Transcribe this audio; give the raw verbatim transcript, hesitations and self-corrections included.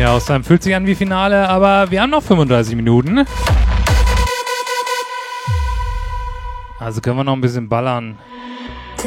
ja auch sein. Fühlt sich an wie Finale, aber wir haben noch fünfunddreißig Minuten. Also können wir noch ein bisschen ballern.